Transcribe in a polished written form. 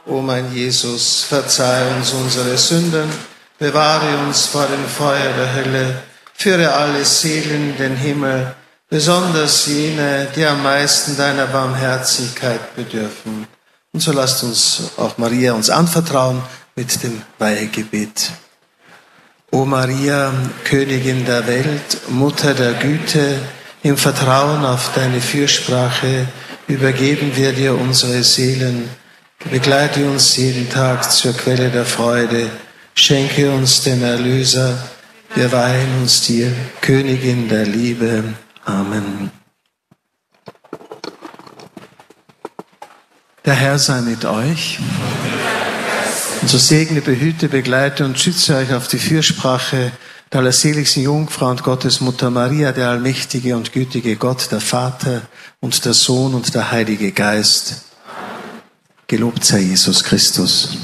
O mein Jesus, verzeih uns unsere Sünden, bewahre uns vor dem Feuer der Hölle, führe alle Seelen in den Himmel, besonders jene, die am meisten deiner Barmherzigkeit bedürfen. Und so lasst uns auch Maria uns anvertrauen mit dem Weihegebet. O Maria, Königin der Welt, Mutter der Güte, im Vertrauen auf deine Fürsprache übergeben wir dir unsere Seelen. Begleite uns jeden Tag zur Quelle der Freude. Schenke uns den Erlöser. Wir weihen uns dir, Königin der Liebe. Amen. Der Herr sei mit euch. Und so segne, behüte, begleite und schütze euch auf die Fürsprache der allerseligsten Jungfrau und Gottesmutter Maria, der allmächtige und gütige Gott, der Vater und der Sohn und der Heilige Geist. Gelobt sei Jesus Christus.